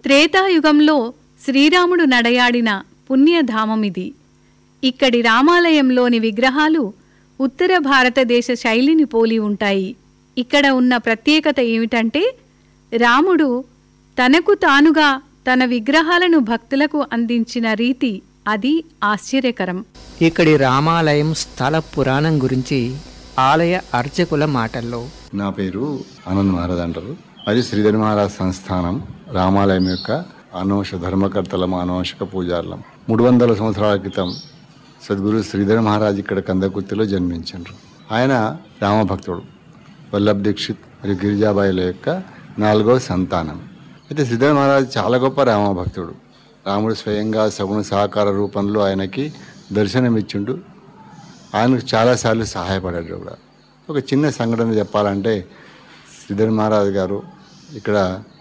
త్రేతాయుగంలో శ్రీరాముడు నడయాడిన పుణ్యధామమిది. ఇక్కడి రామాలయంలోని విగ్రహాలు ఉత్తర భారతదేశ శైలిని పోలి ఉంటాయి. ఇక్కడ ఉన్న ప్రత్యేకత ఏమిటంటే, రాముడు తనకు తానుగా తన విగ్రహాలను భక్తులకు అందించిన రీతి. అది ఆశ్చర్యకరం. ఇక్కడి రామాలయం స్థల పురాణం గురించి ఆలయ అర్చకుల మాటల్లో. నా పేరు ఆనంద్ మహారాజ్ అంటారు. అది శ్రీధర్ మహారాజ్ సంస్థానం. రామాలయం యొక్క అనవశ ధర్మకర్తలం, అనవశక పూజారులం. 300 సంవత్సరాల క్రితం సద్గురు శ్రీధర్ మహారాజ్ ఇక్కడ కందకుర్తిలో జన్మించారు. ఆయన రామభక్తుడు. వల్లభ్ దీక్షిత్ మరియు గిరిజాబాయిల యొక్క 4వ సంతానం. అయితే శ్రీధర్ మహారాజ్ చాలా గొప్ప రామభక్తుడు. రాముడు స్వయంగా సగుణ సహకార రూపంలో ఆయనకి దర్శనమిచ్చిండు. ఆయనకు చాలాసార్లు సహాయపడాడు కూడా. ఒక చిన్న సంఘటన చెప్పాలంటే, శ్రీధర్ మహారాజ్ గారు ఇక్కడ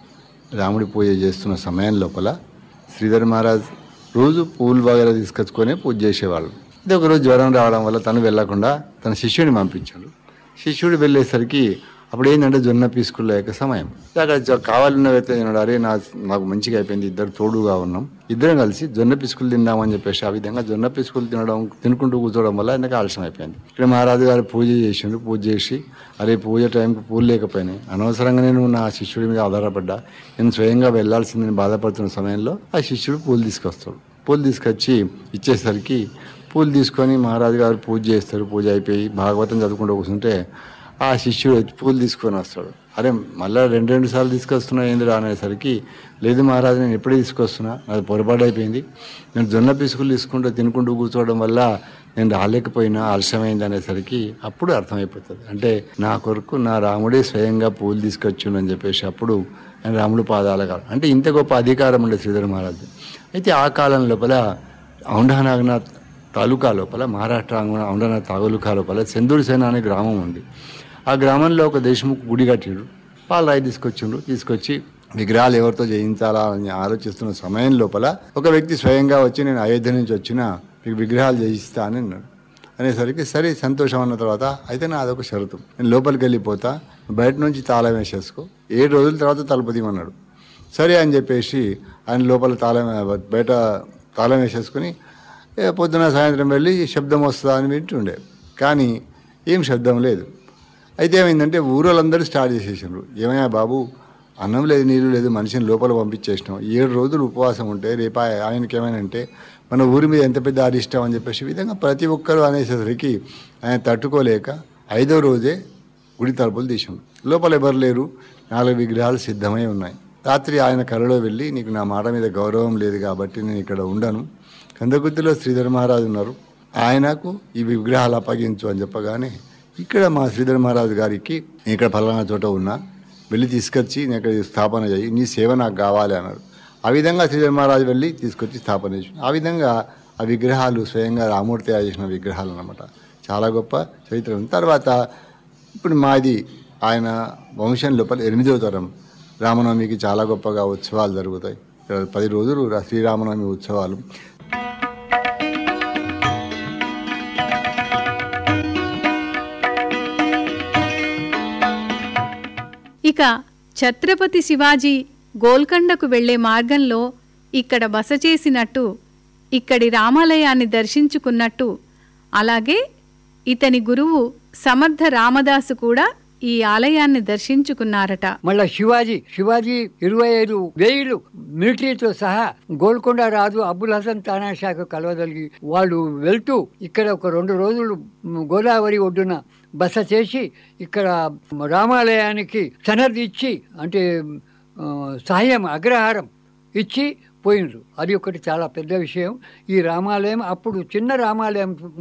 రాముడి పూజ చేస్తున్న సమయం లోపల శ్రీధర్ మహారాజ్ రోజు పూలు వగైరా తీసుకొచ్చుకొని పూజ చేసేవాళ్ళు. ఇది ఒకరోజు జ్వరం రావడం వల్ల తను వెళ్లకుండా తన శిష్యుడిని పంపించాడు. శిష్యుడు వెళ్ళేసరికి అప్పుడు ఏంటంటే జొన్న పీసుకుల యొక్క సమయం. అక్కడ కావాలన్న వ్యక్తి తిన్నాడు. అరే నాకు మంచిగా అయిపోయింది, ఇద్దరు తోడుగా ఉన్నాం, ఇద్దరం కలిసి జొన్న పీసుకులు తిందామని చెప్పేసి ఆ విధంగా జొన్న పీసుకులు తినుకుంటూ కూర్చోవడం వల్ల ఆయనకు ఆలస్యం అయిపోయింది. ఇక్కడ మహారాజు గారు పూజ చేసిండు. పూజ చేసి అరే పూజ టైంకి పూలు లేకపోయినాయి, అనవసరంగా నేను నా శిష్యుడి మీద ఆధారపడ్డా, నేను స్వయంగా వెళ్లాల్సిందని బాధపడుతున్న సమయంలో ఆ శిష్యుడు పూలు తీసుకొస్తాడు. పూలు తీసుకొచ్చి ఇచ్చేసరికి పూలు తీసుకొని మహారాజు గారు పూజ చేస్తారు. పూజ అయిపోయి భాగవతం చదువుకుంటూ కూర్చుంటే ఆ శిష్యుడు పూలు తీసుకొని వస్తాడు. అరే మళ్ళీ 2 సార్లు తీసుకొస్తున్నా ఏంది అనేసరికి, లేదు మహారాజు నేను ఎప్పుడే తీసుకొస్తున్నా, అది పొరపాటు అయిపోయింది, నేను జొన్న పీసుకులు తీసుకుంటూ తినుకుంటూ కూర్చోవడం వల్ల నేను రాలేకపోయినా, ఆలస్యమైంది అనేసరికి అప్పుడు అర్థమైపోతుంది. అంటే నా కొరకు నా రాముడే స్వయంగా పూలు తీసుకొచ్చుండని చెప్పేసి అప్పుడు ఆయన రాముడు పాదాలుగా, అంటే ఇంత గొప్ప అధికారం ఉండే శ్రీధర్ మహారాజు. అయితే ఆ కాలం లోపల ఔంఢనాగనాథ్ తాలూకా లోపల, మహారాష్ట్ర ఔంఢనాథ్ తాలూకా లోపల సెందూరు సేన అనే గ్రామం ఉంది. ఆ గ్రామంలో ఒక దేశముఖ్ గుడి కట్టిండ్రు. పాలరాయి తీసుకొచ్చి విగ్రహాలు ఎవరితో చేయించాలా అని ఆలోచిస్తున్న సమయం లోపల ఒక వ్యక్తి స్వయంగా వచ్చి, నేను అయోధ్య నుంచి వచ్చిన మీకు విగ్రహాలు చేయిస్తా అని అన్నాడు. అనేసరికి సరే సంతోషం అన్న తర్వాత, అయితే నా అదొక షరతు, నేను లోపలికి వెళ్ళిపోతా, బయట నుంచి తాళం వేసేసుకో, 7 రోజుల తర్వాత తలుపు తీయమన్నాడు. సరే అని చెప్పేసి ఆయన లోపల బయట తాళం వేసేసుకుని పొద్దున సాయంత్రం వెళ్ళి శబ్దం వస్తుందా అని వింటుండే. కానీ ఏం శబ్దం లేదు. అయితే ఏమైందంటే ఊరోళ్ళందరూ స్టార్ట్ చేసేసారు, ఏమయ్యా బాబు, అన్నం లేదు, నీళ్ళు లేదు, మనిషిని లోపల పంపించేసినాం, 7 రోజులు ఉపవాసం ఉంటే రేపు ఆయనకి ఏమైనా అంటే మన ఊరి మీద ఎంత పెద్ద అరిష్టం అని చెప్పేసి విధంగా ప్రతి ఒక్కరు అనేసరికి ఆయన తట్టుకోలేక 5వ రోజే గుడి తలుపులు తీసాం. లోపల ఎవరు లేరు, 4 విగ్రహాలు సిద్ధమై ఉన్నాయి. రాత్రి ఆయన కలలో వెళ్ళి, నీకు నా మాట మీద గౌరవం లేదు కాబట్టి నేను ఇక్కడ ఉండను, కందకుర్తిలో శ్రీధర్ మహారాజు ఉన్నారు, ఆయనకు ఈ విగ్రహాలు అప్పగించు అని చెప్పగానే, ఇక్కడ మా శ్రీధర్ మహారాజు గారికి నేను ఇక్కడ ఫలానా చోట ఉన్నా, వెళ్ళి తీసుకొచ్చి నేను ఇక్కడ స్థాపన చేయి, నీ సేవ నాకు కావాలి అన్నారు. ఆ విధంగా శ్రీధర్ మహారాజు వెళ్ళి తీసుకొచ్చి స్థాపన చేసి, ఆ విధంగా ఆ విగ్రహాలు స్వయంగా రాముడు తయారు చేసిన విగ్రహాలు అన్నమాట. చాలా గొప్ప చరిత్ర ఉంది. తర్వాత ఇప్పుడు మాది ఆయన వంశం లోపల 8వ తరం. రామనవమికి చాలా గొప్పగా ఉత్సవాలు జరుగుతాయి. 10 రోజులు శ్రీరామనవమి ఉత్సవాలు. ఇక ఛత్రపతి శివాజీ గోల్కొండకు వెళ్లే మార్గంలో ఇక్కడ బస చేసినట్టు, ఇక్కడి రామాలయాన్ని దర్శించుకున్నట్టు, అలాగే ఇతని గురువు సమర్థ రామదాసు కూడా ఈ ఆలయాన్ని దర్శించుకున్నారట. మళ్ళా శివాజీ 25,000 మిలిటరీతో సహా గోల్కొండ రాజు అబుల్ హసన్ తానాషాకు కలవదలిగి వాళ్ళు వెళ్తూ ఇక్కడ ఒక 2 రోజులు గోదావరి ఒడ్డున బస చేసి ఇక్కడ రామాలయానికి సనద్ ఇచ్చి, అంటే సహాయం అగ్రహారం ఇచ్చి పోయినరు. అది ఒకటి చాలా పెద్ద విషయం. ఈ రామాలయం అప్పుడు చిన్న రామాలయం